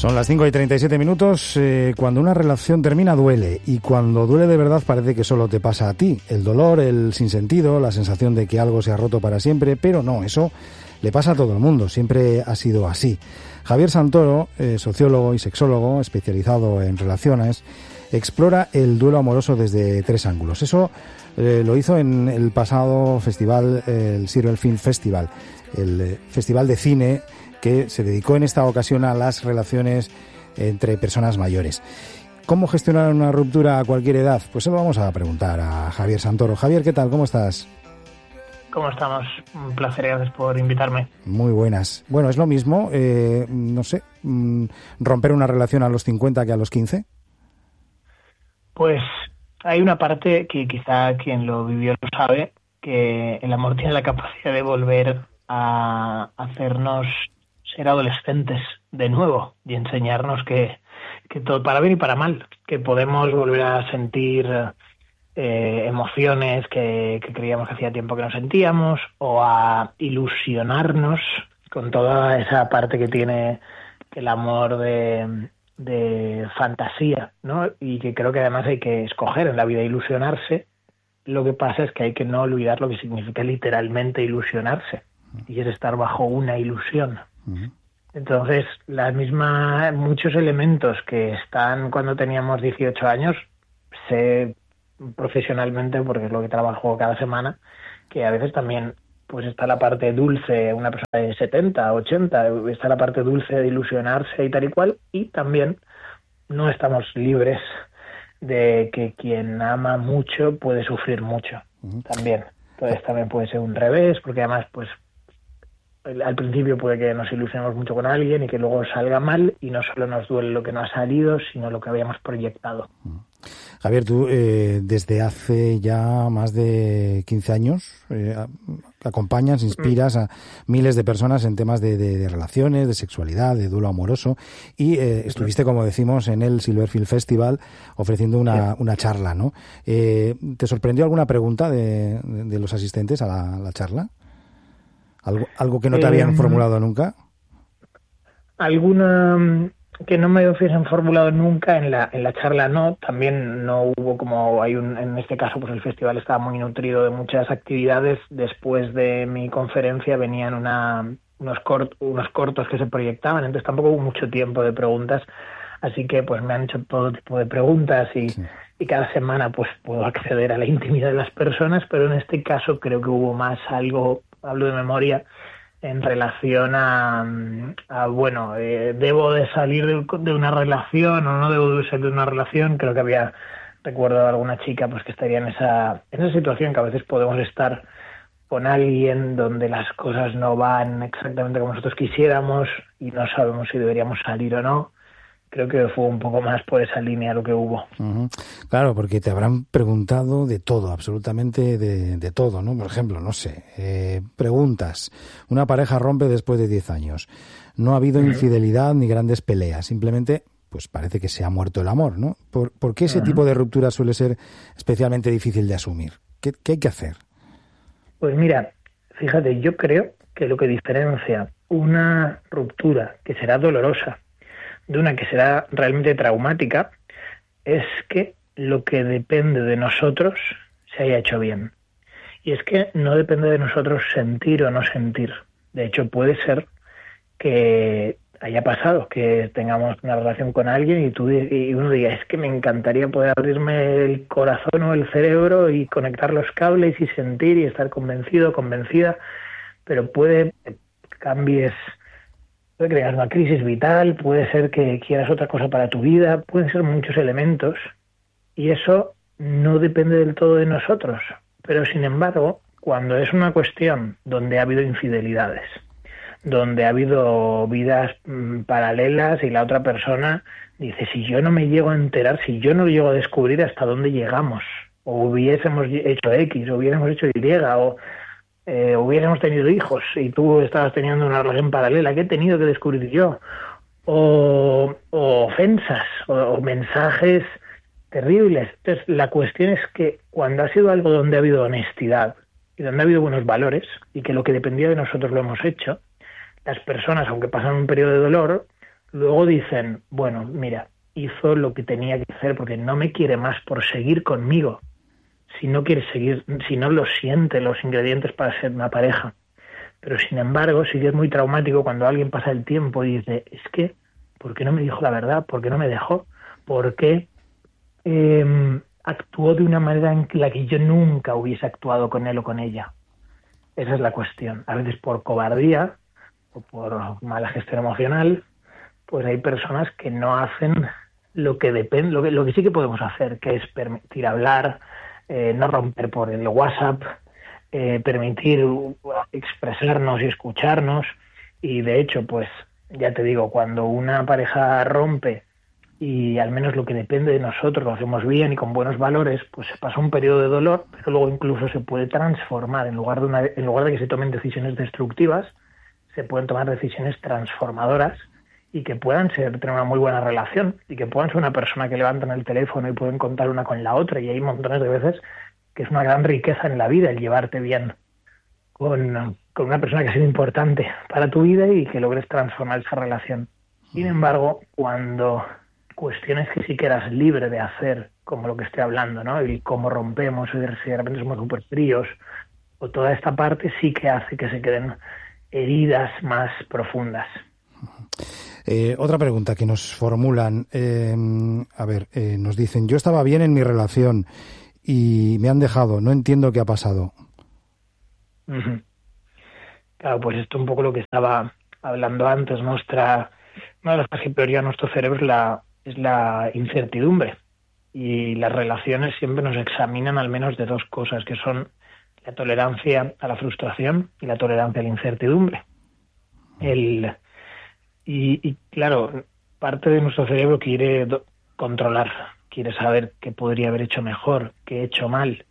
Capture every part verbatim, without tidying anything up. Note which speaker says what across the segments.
Speaker 1: Son las cinco y treinta y siete minutos. Eh, cuando una relación termina duele, y cuando duele de verdad parece que solo te pasa a ti. El dolor, el sinsentido, la sensación de que algo se ha roto para siempre, pero no, eso le pasa a todo el mundo, siempre ha sido así. Javier Santoro, eh, sociólogo y sexólogo especializado en relaciones, explora el duelo amoroso desde tres ángulos. Eso eh, lo hizo en el pasado festival, eh, el Silver Film Festival, el eh, festival de cine que se dedicó en esta ocasión a las relaciones entre personas mayores. ¿Cómo gestionar una ruptura a cualquier edad? Pues se lo vamos a preguntar a Javier Santoro. Javier, ¿qué tal? ¿Cómo estás?
Speaker 2: ¿Cómo estamos? Un placer, gracias por invitarme.
Speaker 1: Muy buenas. Bueno, ¿es lo mismo, eh, no sé, romper una relación a los cincuenta que a los quince?
Speaker 2: Pues hay una parte que quizá quien lo vivió lo sabe, que el amor tiene la capacidad de volver a hacernos ser adolescentes de nuevo y enseñarnos que, que todo, para bien y para mal, que podemos volver a sentir eh, emociones que, que creíamos que hacía tiempo que no sentíamos, o a ilusionarnos con toda esa parte que tiene el amor de, de fantasía, ¿no? Y que creo que además hay que escoger en la vida ilusionarse. Lo que pasa es que hay que no olvidar lo que significa literalmente ilusionarse, y es estar bajo una ilusión. Uh-huh. Entonces, la misma, muchos elementos que están cuando teníamos dieciocho años, sé profesionalmente, porque es lo que trabajo cada semana, que a veces también pues está la parte dulce, una persona de setenta, ochenta, está la parte dulce de ilusionarse y tal y cual, y también no estamos libres de que quien ama mucho puede sufrir mucho, uh-huh. también. Entonces también puede ser un revés, porque además pues al principio puede que nos ilusionemos mucho con alguien y que luego salga mal, y no solo nos duele lo que no ha salido, sino lo que habíamos proyectado.
Speaker 1: Javier, tú eh, desde hace ya más de quince años eh, acompañas, inspiras a miles de personas en temas de, de, de relaciones, de sexualidad, de duelo amoroso, y eh, estuviste, como decimos, en el Silver Film Festival ofreciendo una, una charla, ¿no? Eh, ¿Te sorprendió alguna pregunta de, de, de los asistentes a la, a la charla? ¿Algo, algo que no te habían eh, formulado nunca?
Speaker 2: Alguna que no me hubiesen formulado nunca en la en la charla, no. También no hubo, como hay un, en este caso, pues el festival estaba muy nutrido de muchas actividades. Después de mi conferencia venían una unos cort, unos cortos que se proyectaban, entonces tampoco hubo mucho tiempo de preguntas, así que pues me han hecho todo tipo de preguntas y, sí. y cada semana pues puedo acceder a la intimidad de las personas, pero en este caso creo que hubo más algo, hablo de memoria, en relación a, a bueno, eh, ¿debo de salir de, de una relación o no debo de salir de una relación? Creo que había, recuerdo a alguna chica pues que estaría en esa, en esa situación que a veces podemos estar con alguien donde las cosas no van exactamente como nosotros quisiéramos y no sabemos si deberíamos salir o no. Creo que fue un poco más por esa línea lo que hubo.
Speaker 1: Uh-huh. Claro, porque te habrán preguntado de todo, absolutamente de, de todo, ¿no? Por ejemplo, no sé, eh, preguntas. Una pareja rompe después de diez años. No ha habido uh-huh. infidelidad ni grandes peleas. Simplemente, pues parece que se ha muerto el amor, ¿no? ¿Por, por qué ese uh-huh. tipo de ruptura suele ser especialmente difícil de asumir? ¿Qué, qué hay que hacer?
Speaker 2: Pues mira, fíjate, yo creo que lo que diferencia una ruptura que será dolorosa de una que será realmente traumática es que lo que depende de nosotros se haya hecho bien. Y es que no depende de nosotros sentir o no sentir. De hecho, puede ser que haya pasado, que tengamos una relación con alguien y, tú, y uno diga, es que me encantaría poder abrirme el corazón o el cerebro y conectar los cables y sentir y estar convencido, convencida, pero puede que cambies. Puede que tengas una crisis vital, puede ser que quieras otra cosa para tu vida, pueden ser muchos elementos y eso no depende del todo de nosotros. Pero sin embargo, cuando es una cuestión donde ha habido infidelidades, donde ha habido vidas mmm, paralelas y la otra persona dice, si yo no me llego a enterar, si yo no llego a descubrir hasta dónde llegamos, o hubiésemos hecho X, o hubiésemos hecho Y, o... Eh, hubiéramos tenido hijos y tú estabas teniendo una relación paralela, ¿qué he tenido que descubrir yo? O, o ofensas, o, o mensajes terribles. Entonces, la cuestión es que cuando ha sido algo donde ha habido honestidad y donde ha habido buenos valores y que lo que dependía de nosotros lo hemos hecho, las personas, aunque pasan un periodo de dolor, luego dicen, bueno, mira, hizo lo que tenía que hacer porque no me quiere más por seguir conmigo. Si no quiere seguir, si no lo siente los ingredientes para ser una pareja. Pero sin embargo, sí que es muy traumático cuando alguien pasa el tiempo y dice, es que, ¿por qué no me dijo la verdad? ¿Por qué no me dejó? ¿Por qué eh, actuó de una manera en la que yo nunca hubiese actuado con él o con ella? Esa es la cuestión. A veces por cobardía o por mala gestión emocional, pues hay personas que no hacen lo que depende, lo que, lo que sí que podemos hacer, que es permitir hablar, eh, no romper por el WhatsApp, eh, permitir uh, expresarnos y escucharnos. Y de hecho, pues ya te digo, cuando una pareja rompe y al menos lo que depende de nosotros lo hacemos bien y con buenos valores, pues se pasa un periodo de dolor, pero luego incluso se puede transformar. En lugar de una, en lugar de que se tomen decisiones destructivas, se pueden tomar decisiones transformadoras y que puedan ser, tener una muy buena relación y que puedan ser una persona que levantan el teléfono y pueden contar una con la otra. Y hay montones de veces que es una gran riqueza en la vida el llevarte bien con, con una persona que ha sido importante para tu vida y que logres transformar esa relación. Sin embargo, cuando cuestiones que sí que eras libre de hacer, como lo que estoy hablando, ¿no? Y cómo rompemos, y de repente somos súper fríos, o toda esta parte sí que hace que se queden heridas más profundas.
Speaker 1: Eh, otra pregunta que nos formulan, eh, a ver, eh, nos dicen, yo estaba bien en mi relación y me han dejado, no entiendo qué ha pasado.
Speaker 2: Uh-huh. Claro, pues esto es un poco lo que estaba hablando antes. Nuestra, una de las cosas que peor a nuestro cerebro es la, es la incertidumbre. Y las relaciones siempre nos examinan al menos de dos cosas, que son la tolerancia a la frustración y la tolerancia a la incertidumbre. El, y, y claro, parte de nuestro cerebro quiere do, controlar, quiere saber qué podría haber hecho mejor, qué he hecho mal.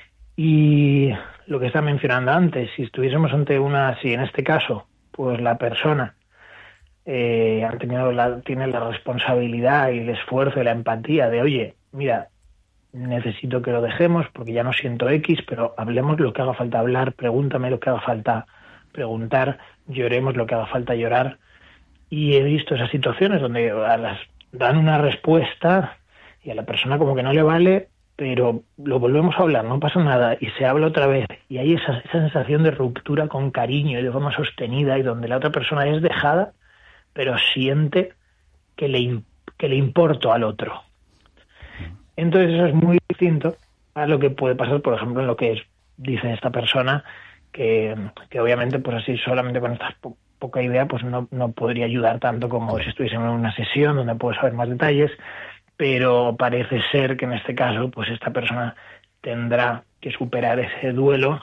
Speaker 2: Y lo que estaba mencionando antes, si estuviésemos ante una, si en este caso, pues la persona eh, ha tenido la, tiene la responsabilidad y el esfuerzo y la empatía de, oye, mira, necesito que lo dejemos porque ya no siento X, pero hablemos lo que haga falta hablar, pregúntame lo que haga falta preguntar, lloremos lo que haga falta llorar. Y he visto esas situaciones donde a las dan una respuesta y a la persona como que no le vale, pero lo volvemos a hablar, no pasa nada, y se habla otra vez, y hay esa, esa sensación de ruptura con cariño y de forma sostenida, y donde la otra persona es dejada, pero siente que le, que le importo al otro. Entonces eso es muy distinto a lo que puede pasar, por ejemplo, en lo que es, dice esta persona, que, que obviamente pues así solamente con esta po- poca idea pues no, no podría ayudar tanto como si estuviésemos en una sesión donde puedo saber más detalles, pero parece ser que en este caso pues esta persona tendrá que superar ese duelo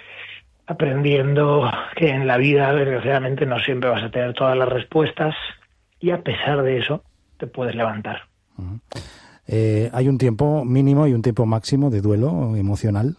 Speaker 2: aprendiendo que en la vida desgraciadamente no siempre vas a tener todas las respuestas y a pesar de eso te puedes levantar.
Speaker 1: Uh-huh. Eh, ¿Hay un tiempo mínimo y un tiempo máximo de duelo emocional?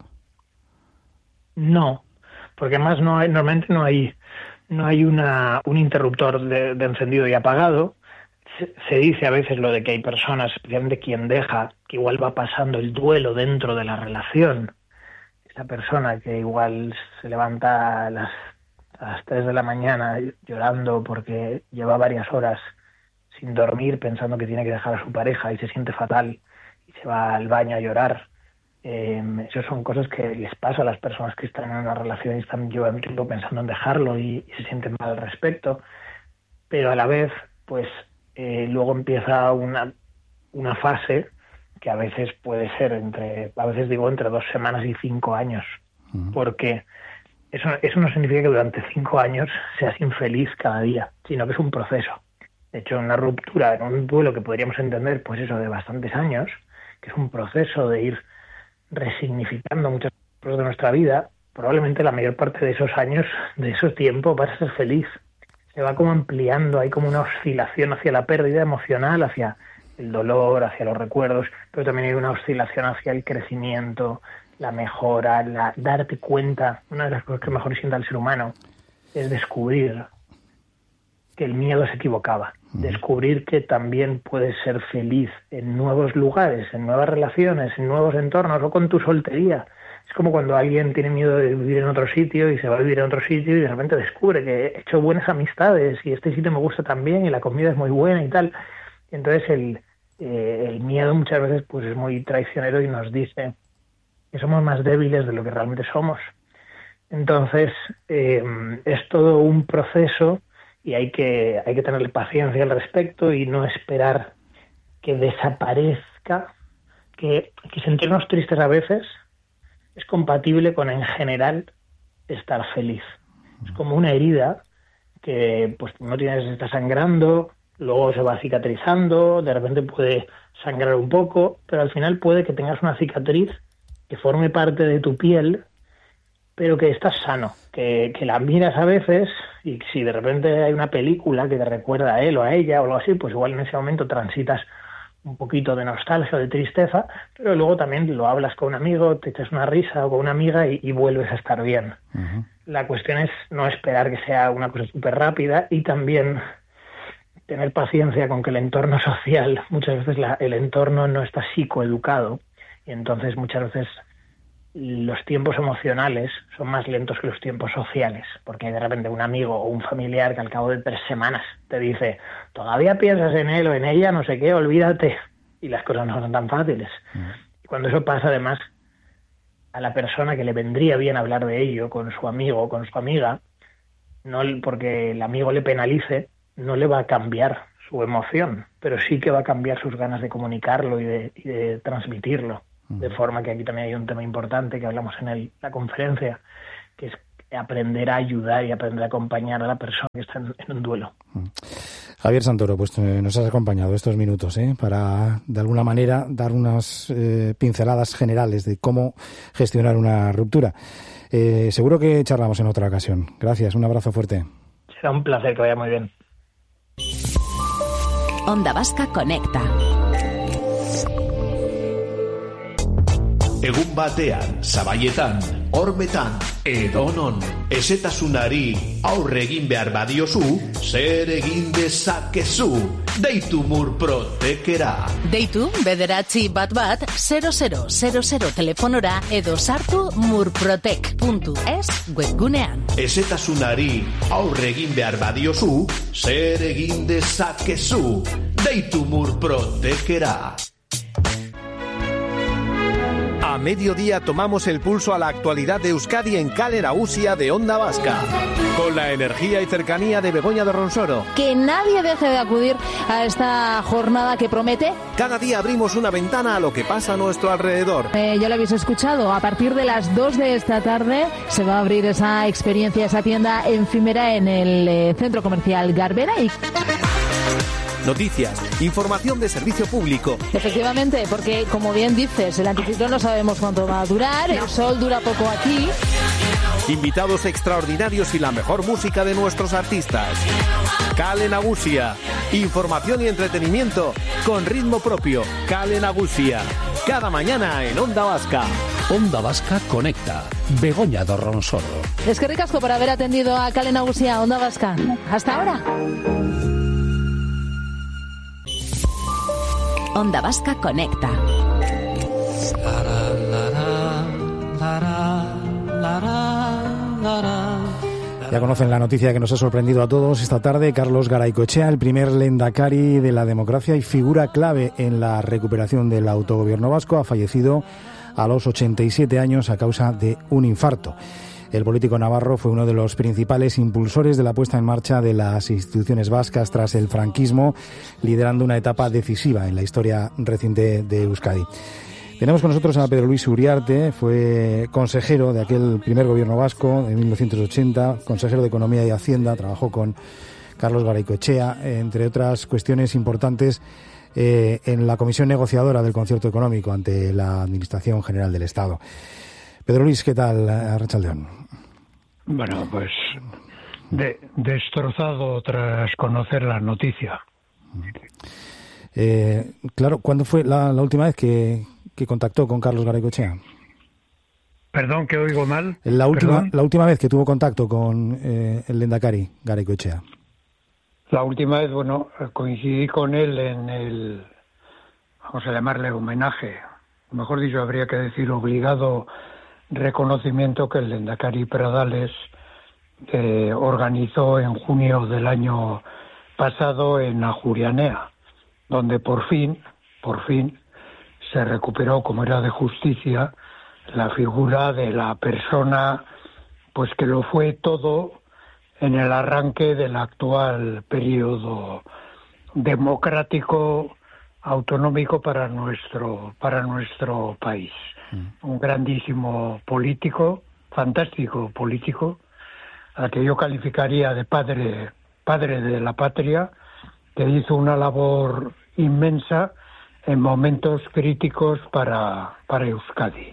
Speaker 2: No, porque además no hay, normalmente no hay, no hay una, un interruptor de, de encendido y apagado. Se, se dice a veces lo de que hay personas, especialmente quien deja, que igual va pasando el duelo dentro de la relación. Esa persona que igual se levanta a las, a las tres de la mañana llorando porque lleva varias horas sin dormir pensando que tiene que dejar a su pareja y se siente fatal y se va al baño a llorar. Eh, esas son cosas que les pasa a las personas que están en una relación y están llevando tiempo pensando en dejarlo y, y se sienten mal al respecto, pero a la vez pues eh, luego empieza una, una fase que a veces puede ser entre, a veces digo entre dos semanas y cinco años, uh-huh. porque eso, eso no significa que durante cinco años seas infeliz cada día, sino que es un proceso. De hecho, una ruptura, en un duelo que podríamos entender, pues eso, de bastantes años, que es un proceso de ir resignificando muchas cosas de nuestra vida, probablemente la mayor parte de esos años, de esos tiempos, vas a ser feliz. Se va como ampliando, hay como una oscilación hacia la pérdida emocional, hacia el dolor, hacia los recuerdos, pero también hay una oscilación hacia el crecimiento, la mejora, la darte cuenta. Una de las cosas que mejor sienta el ser humano es descubrir que el miedo se equivocaba, descubrir que también puedes ser feliz en nuevos lugares, en nuevas relaciones, en nuevos entornos o con tu soltería, Es como cuando alguien tiene miedo de vivir en otro sitio y se va a vivir en otro sitio y de repente descubre que he hecho buenas amistades y este sitio me gusta también y la comida es muy buena y tal. Y entonces el, eh, el miedo muchas veces pues es muy traicionero y nos dice que somos más débiles de lo que realmente somos. Entonces eh, es todo un proceso y hay que, hay que tenerle paciencia al respecto y no esperar que desaparezca, que, que sentirnos tristes a veces es compatible con, en general, estar feliz. Es como una herida que pues no tienes, está sangrando, luego se va cicatrizando, de repente puede sangrar un poco, pero al final puede que tengas una cicatriz que forme parte de tu piel, pero que estás sano, que, que la miras a veces y si de repente hay una película que te recuerda a él o a ella o algo así, pues igual en ese momento transitas un poquito de nostalgia o de tristeza, pero luego también lo hablas con un amigo, te echas una risa o con una amiga y, y vuelves a estar bien. Uh-huh. La cuestión es no esperar que sea una cosa súper rápida y también tener paciencia con que el entorno social, muchas veces la, el entorno no está psicoeducado y entonces muchas veces los tiempos emocionales son más lentos que los tiempos sociales, porque de repente un amigo o un familiar que al cabo de tres semanas te dice todavía piensas en él o en ella, no sé qué, olvídate, y las cosas no son tan fáciles. Uh-huh. Y cuando eso pasa, además, a la persona que le vendría bien hablar de ello con su amigo o con su amiga, no porque el amigo le penalice, no le va a cambiar su emoción, pero sí que va a cambiar sus ganas de comunicarlo y de, y de transmitirlo. De forma que aquí también hay un tema importante que hablamos en el, la conferencia, que es aprender a ayudar y aprender a acompañar a la persona que está en, en un duelo.
Speaker 1: Javier Santoro, pues eh, nos has acompañado estos minutos ¿eh? para, de alguna manera, dar unas eh, pinceladas generales de cómo gestionar una ruptura. Eh, seguro que charlamos en otra ocasión. Gracias, un abrazo fuerte.
Speaker 2: Será un placer, que vaya muy bien.
Speaker 3: Onda Vasca Conecta.
Speaker 4: Egun batean, zabaietan, hormetan, edonon, ezetasunari aurre egin behar badiozu, zer egin dezakezu, deitu Murprotekera.
Speaker 3: Deitu, bederatzi bat bat, zero zero zero zero telefonora edo sartu murprotek puntu es webgunean.
Speaker 4: Ezetasunari aurre egin behar badiozu, zer egin dezakezu, deitu Murprotekera.
Speaker 5: A mediodía tomamos el pulso a la actualidad de Euskadi en Kale Nagusia de Onda Vasca. Con la energía y cercanía de Begoña de Ronsoro.
Speaker 6: Que nadie deje de acudir a esta jornada que promete.
Speaker 5: Cada día abrimos una ventana a lo que pasa a nuestro alrededor.
Speaker 6: Eh, ya lo habéis escuchado, a partir de las dos de esta tarde se va a abrir esa experiencia, esa tienda efímera en el eh, centro comercial Garbera y...
Speaker 5: Noticias, información de servicio público.
Speaker 6: Efectivamente, porque como bien dices, el anticiclón no sabemos cuánto va a durar, el sol dura poco aquí.
Speaker 5: Invitados extraordinarios y la mejor música de nuestros artistas. Kale Nagusia, información y entretenimiento con ritmo propio. Kale Nagusia, cada mañana en Onda Vasca.
Speaker 7: Onda Vasca Conecta. Begoña de Ronsoro.
Speaker 6: Es que ricasco por haber atendido a Kale Nagusia, Onda Vasca. Hasta ahora.
Speaker 3: Onda Vasca Conecta.
Speaker 1: Ya conocen la noticia que nos ha sorprendido a todos esta tarde. Carlos Garaikoetxea, el primer lehendakari de la democracia y figura clave en la recuperación del autogobierno vasco, ha fallecido a los ochenta y siete años a causa de un infarto. El político navarro fue uno de los principales impulsores de la puesta en marcha de las instituciones vascas tras el franquismo, liderando una etapa decisiva en la historia reciente de Euskadi. Tenemos con nosotros a Pedro Luis Uriarte, fue consejero de aquel primer gobierno vasco de mil novecientos ochenta, consejero de Economía y Hacienda, trabajó con Carlos Garaikoetxea, entre otras cuestiones importantes eh, en la comisión negociadora del concierto económico ante la Administración General del Estado. Pedro Luis, ¿qué tal, Arratsaldeon?
Speaker 8: Bueno, pues de, destrozado tras conocer la noticia.
Speaker 1: Eh, claro, ¿cuándo fue la, la última vez que, que contactó con Carlos Garaikoetxea?
Speaker 8: Perdón, que oigo mal.
Speaker 1: La última,
Speaker 8: Perdón.
Speaker 1: la última vez que tuvo contacto con eh, el lehendakari Garaikoetxea.
Speaker 8: La última vez, bueno, coincidí con él en el, vamos a llamarle homenaje, mejor dicho, habría que decir obligado reconocimiento que el Lehendakari Pradales eh, organizó en junio del año pasado en Ajurianea, donde por fin, por fin, se recuperó, como era de justicia, la figura de la persona pues que lo fue todo en el arranque del actual periodo democrático autonómico para nuestro para nuestro país. Mm. Un grandísimo político, fantástico político, al que yo calificaría de padre padre de la patria, que hizo una labor inmensa en momentos críticos para para Euskadi.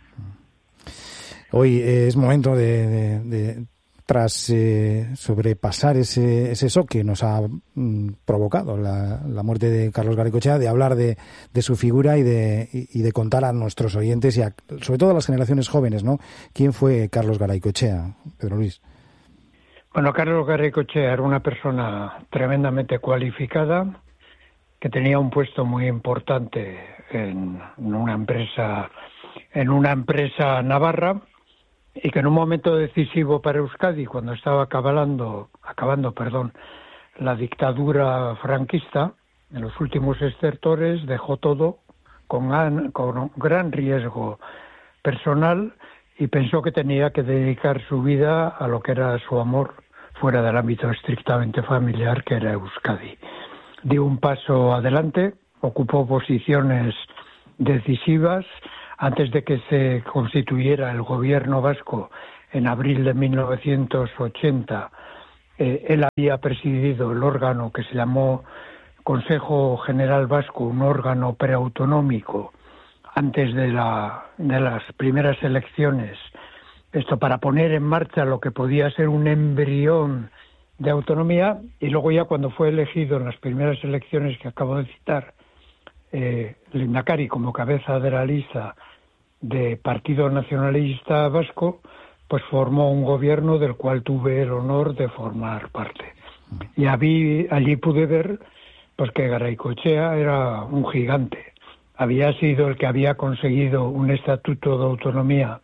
Speaker 1: Hoy eh, es momento de, de, de tras eh, sobrepasar ese, ese shock que nos ha mm, provocado la, la muerte de Carlos Garaikoetxea, de hablar de, de su figura y de, y de contar a nuestros oyentes y a, sobre todo a las generaciones jóvenes, ¿no? ¿Quién fue Carlos Garaikoetxea, Pedro Luis?
Speaker 8: Bueno, Carlos Garaikoetxea era una persona tremendamente cualificada, que tenía un puesto muy importante en, en una empresa, en una empresa navarra, y que en un momento decisivo para Euskadi, cuando estaba acabando, acabando, perdón, la dictadura franquista, en los últimos estertores, dejó todo con gran, con gran riesgo personal y pensó que tenía que dedicar su vida a lo que era su amor fuera del ámbito estrictamente familiar, que era Euskadi. Dio un paso adelante, ocupó posiciones decisivas. Antes de que se constituyera el gobierno vasco en abril de mil novecientos ochenta, eh, él había presidido el órgano que se llamó Consejo General Vasco, un órgano preautonómico, antes de, la, de las primeras elecciones, esto para poner en marcha lo que podía ser un embrión de autonomía, y luego ya cuando fue elegido en las primeras elecciones que acabo de citar, eh, Lehendakari como cabeza de la lista de Partido Nacionalista Vasco, pues formó un gobierno del cual tuve el honor de formar parte. Y allí, allí pude ver pues que Garaikoetxea era un gigante. Había sido el que había conseguido un estatuto de autonomía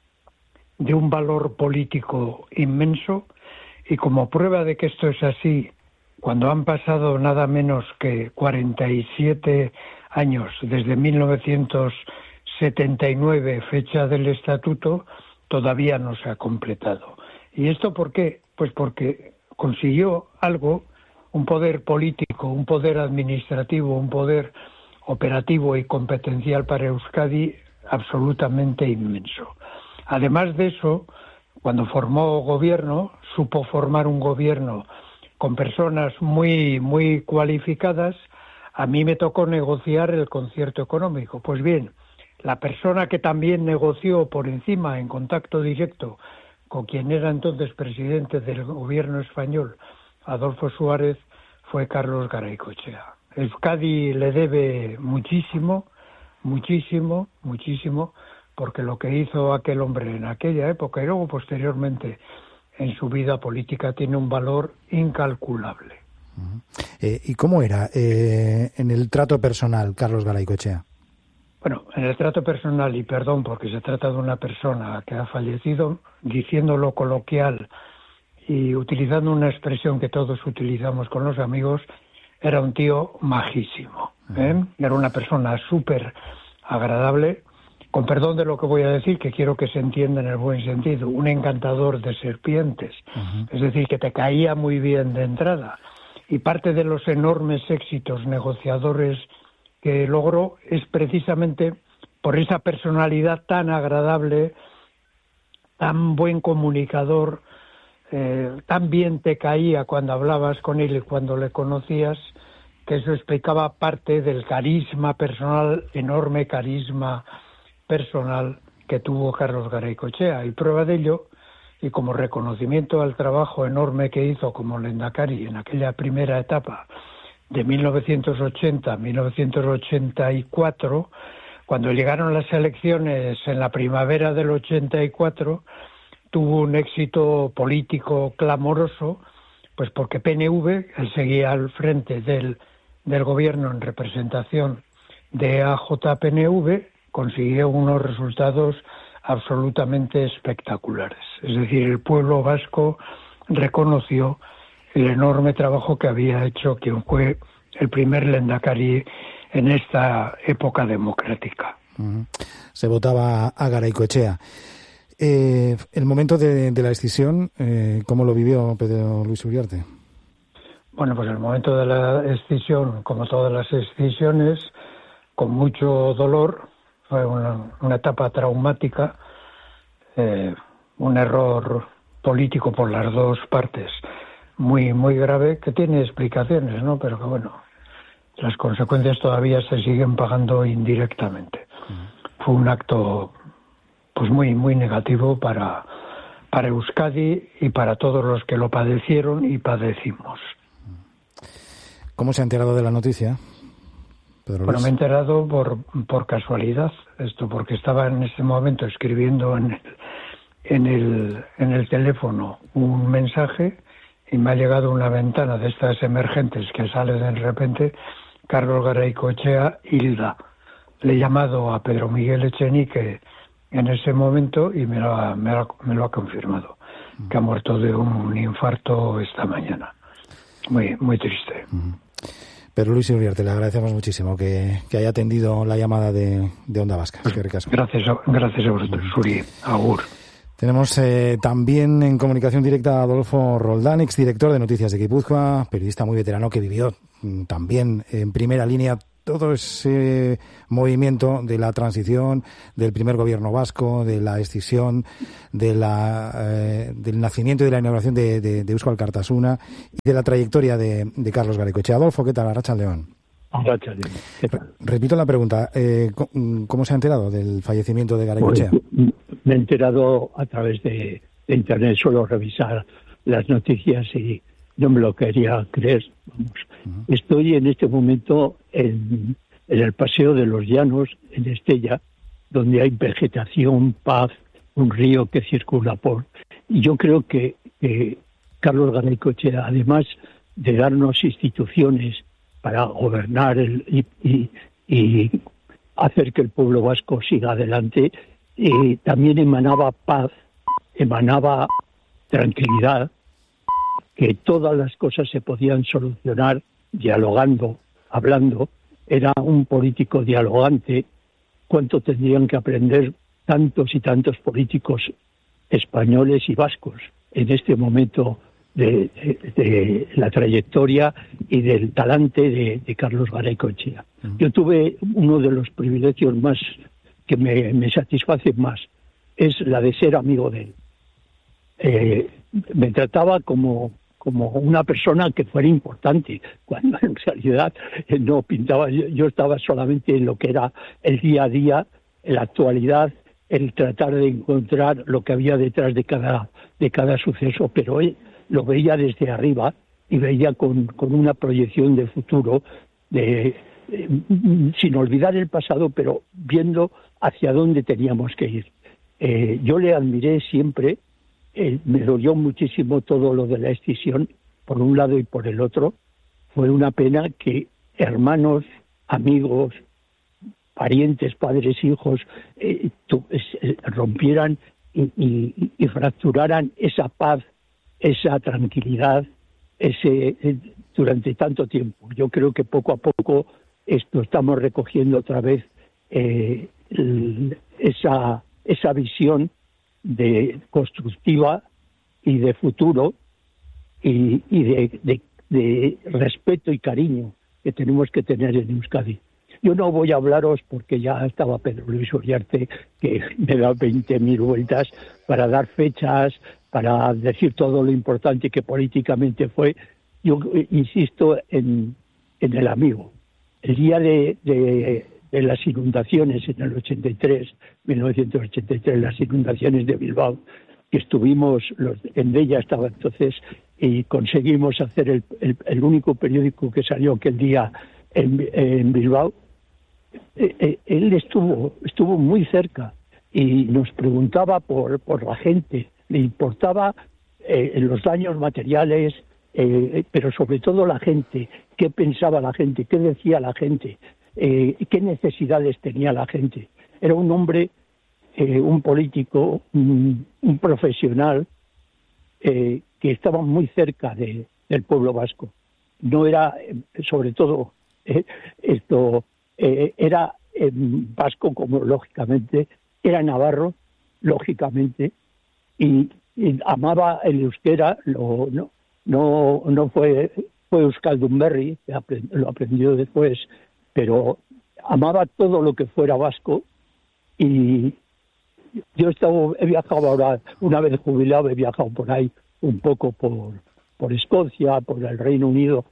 Speaker 8: de un valor político inmenso, y como prueba de que esto es así, cuando han pasado nada menos que cuarenta y siete años desde mil novecientos setenta y nueve, fecha del estatuto, todavía no se ha completado. ¿Y esto por qué? Pues porque consiguió algo, un poder político, un poder administrativo, un poder operativo y competencial para Euskadi absolutamente inmenso. Además de eso, cuando formó gobierno, supo formar un gobierno con personas muy, muy cualificadas. A mí me tocó negociar el concierto económico. Pues bien, la persona que también negoció por encima, en contacto directo, con quien era entonces presidente del gobierno español, Adolfo Suárez, fue Carlos Garaikoetxea. Euskadi le debe muchísimo, muchísimo, muchísimo, porque lo que hizo aquel hombre en aquella época y luego posteriormente en su vida política tiene un valor incalculable.
Speaker 1: Uh-huh. Eh, ¿Y cómo era eh, en el trato personal Carlos Garaikoetxea?
Speaker 8: Bueno, en el trato personal, y perdón porque se trata de una persona que ha fallecido, diciéndolo coloquial y utilizando una expresión que todos utilizamos con los amigos, era un tío majísimo, ¿eh? Era una persona súper agradable, con perdón de lo que voy a decir, que quiero que se entienda en el buen sentido, un encantador de serpientes, uh-huh. Es decir, que te caía muy bien de entrada. Y parte de los enormes éxitos negociadores que logró es precisamente por esa personalidad tan agradable, tan buen comunicador, eh, tan bien te caía cuando hablabas con él y cuando le conocías, que eso explicaba parte del carisma personal, enorme carisma personal que tuvo Carlos Garaikoetxea. Y prueba de ello, y como reconocimiento al trabajo enorme que hizo como Lehendakari en aquella primera etapa, de mil novecientos ochenta a mil novecientos ochenta y cuatro, cuando llegaron las elecciones en la primavera del ochenta y cuatro, tuvo un éxito político clamoroso, pues porque P N V, él seguía al frente del, del gobierno en representación de A J P N V, consiguió unos resultados absolutamente espectaculares. Es decir, el pueblo vasco reconoció el enorme trabajo que había hecho quien fue el primer lehendakari en esta época democrática.
Speaker 1: Uh-huh. Se votaba a Garaikoetxea. Eh, el momento de, de la escisión, eh, ¿cómo lo vivió Pedro Luis Uriarte?
Speaker 8: Bueno, pues el momento de la escisión, como todas las escisiones, con mucho dolor, fue una, una etapa traumática, eh, un error político por las dos partes, muy muy grave, que tiene explicaciones, ¿no? Pero que bueno, las consecuencias todavía se siguen pagando indirectamente. Uh-huh. Fue un acto pues muy muy negativo para para Euskadi y para todos los que lo padecieron y padecimos.
Speaker 1: ¿Cómo se ha enterado de la noticia, Pedro Luis?
Speaker 8: Bueno, me he enterado por por casualidad, esto porque estaba en ese momento escribiendo en el, en el en el teléfono un mensaje y me ha llegado una ventana de estas emergentes que sale de repente, Carlos Garaikoetxea, Hilda. Le he llamado a Pedro Miguel Echenique en ese momento y me lo ha, me lo, me lo ha confirmado, uh-huh. que ha muerto de un infarto esta mañana. Muy muy triste.
Speaker 1: Uh-huh. Pedro Luis Uriarte, le agradecemos muchísimo que, que haya atendido la llamada de, de Onda Vasca.
Speaker 8: Gracias a, gracias a vosotros, Uri. Agur.
Speaker 1: Tenemos eh, también en comunicación directa a Adolfo Roldán, exdirector de Noticias de Guipúzcoa, periodista muy veterano que vivió mm, también en primera línea todo ese movimiento de la transición, del primer gobierno vasco, de la escisión, de la, eh, del nacimiento y de la inauguración de, de, de Eusko Alkartasuna y de la trayectoria de, de Carlos Garaikoetxea. Adolfo, ¿qué tal? Arratsaldeon.
Speaker 9: Arratsaldeon. ¿Qué tal?
Speaker 1: Repito la pregunta, eh, ¿cómo se ha enterado del fallecimiento de Garaikoetxea?
Speaker 9: Pues, me he enterado a través de, de Internet, suelo revisar las noticias y no me lo quería creer. Vamos. Uh-huh. Estoy en este momento en, en el Paseo de los Llanos, en Estella, donde hay vegetación, paz, un río que circula por... Y yo creo que, que Carlos Garaikoetxea, además de darnos instituciones para gobernar el, y, y, y hacer que el pueblo vasco siga adelante, eh, también emanaba paz, emanaba tranquilidad, que todas las cosas se podían solucionar dialogando, hablando. Era un político dialogante. ¿Cuánto tendrían que aprender tantos y tantos políticos españoles y vascos en este momento de, de, de la trayectoria y del talante de, de Carlos Garaikoetxea? Uh-huh. Yo tuve uno de los privilegios más que me, me satisfacen más, es la de ser amigo de él. Eh, me trataba como como una persona que fuera importante, cuando en realidad no pintaba, yo, yo estaba solamente en lo que era el día a día, en la actualidad, el tratar de encontrar lo que había detrás de cada de cada suceso, pero él lo veía desde arriba y veía con, con una proyección de futuro, de, de sin olvidar el pasado, pero viendo hacia dónde teníamos que ir. Eh, yo le admiré siempre. Eh, me dolió muchísimo todo lo de la escisión, por un lado y por el otro. Fue una pena que hermanos, amigos, parientes, padres, hijos, eh, tu, eh, rompieran y, y, y fracturaran esa paz, esa tranquilidad, ese eh, durante tanto tiempo. Yo creo que poco a poco esto estamos recogiendo otra vez eh, el, esa esa visión de constructiva y de futuro y, y de, de, de respeto y cariño que tenemos que tener en Euskadi. Yo no voy a hablaros, porque ya estaba Pedro Luis Uriarte, que me da veinte mil vueltas para dar fechas, para decir todo lo importante que políticamente fue. Yo insisto en, en el amigo. El día de, de, de las inundaciones en el ochenta y tres, mil novecientos ochenta y tres, las inundaciones de Bilbao, que estuvimos, los, en ella estaba entonces, y conseguimos hacer el, el, el único periódico que salió aquel día en, en Bilbao. Eh, eh, él estuvo estuvo muy cerca y nos preguntaba por, por la gente, le importaba eh, los daños materiales, eh, pero sobre todo la gente, qué pensaba la gente, qué decía la gente, eh, qué necesidades tenía la gente. Era un hombre eh, un político, un, un profesional eh, que estaba muy cerca de, del pueblo vasco. No era, eh, sobre todo, eh, esto eh, era eh, vasco, como lógicamente, era navarro, lógicamente, y, y amaba el euskera, lo, no, no, no fue, fue Euskaldunberri, lo aprendió después, pero amaba todo lo que fuera vasco. Y yo he, estado, he viajado ahora, una vez jubilado, he viajado por ahí un poco por, por Escocia, por el Reino Unido.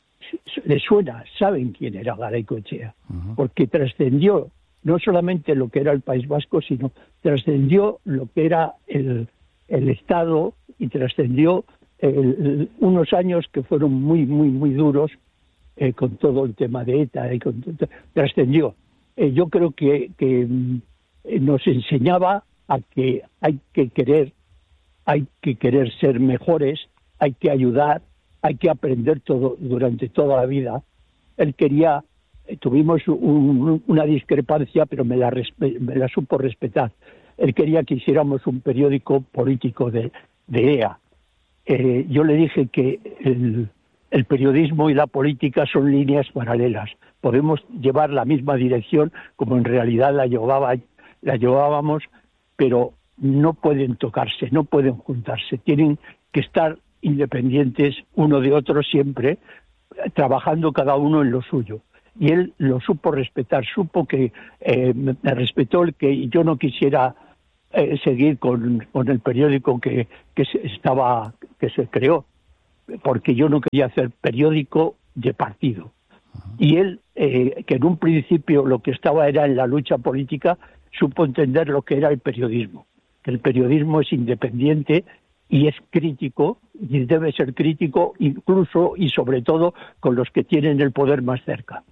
Speaker 9: Les suena, saben quién era Garaikoetxea, uh-huh. porque trascendió no solamente lo que era el País Vasco, sino trascendió lo que era el, el Estado y trascendió el, el, unos años que fueron muy, muy, muy duros eh, con todo el tema de ETA y con, trascendió. Eh, yo creo que, que eh, nos enseñaba a que hay que querer, hay que querer ser mejores, hay que ayudar, hay que aprender todo durante toda la vida. Él quería, eh, tuvimos un, una discrepancia, pero me la, respe, me la supo respetar. Él quería que hiciéramos un periódico político de, de E A. Eh, yo le dije que el, el periodismo y la política son líneas paralelas. Podemos llevar la misma dirección, como en realidad la llevaba, la llevábamos, pero no pueden tocarse, no pueden juntarse. Tienen que estar independientes uno de otro siempre, trabajando cada uno en lo suyo. Y él lo supo respetar, supo que eh, me respetó el que yo no quisiera eh, seguir con, con el periódico que, que se estaba que se creó, porque yo no quería hacer periódico de partido. Y él, eh, que en un principio lo que estaba era en la lucha política, supo entender lo que era el periodismo, que el periodismo es independiente y es crítico, y debe ser crítico incluso y sobre todo con los que tienen el poder más cerca.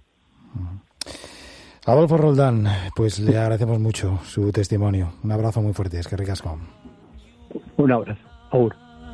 Speaker 1: Adolfo Roldán, pues le agradecemos mucho su testimonio. Un abrazo muy fuerte, es que ricasco.
Speaker 9: Un abrazo. Aur.